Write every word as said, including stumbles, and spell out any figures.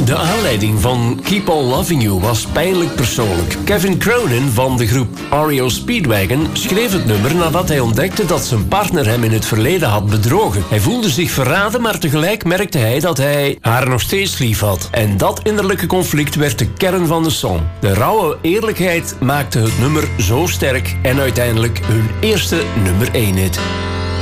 De aanleiding van Keep On Loving You was pijnlijk persoonlijk. Kevin Cronin van de groep R E O Speedwagon schreef het nummer nadat hij ontdekte dat zijn partner hem in het verleden had bedrogen. Hij voelde zich verraden, maar tegelijk merkte hij dat hij haar nog steeds lief had. En dat innerlijke conflict werd de kern van de song. De rauwe eerlijkheid maakte het nummer zo sterk en uiteindelijk hun eerste nummer één hit.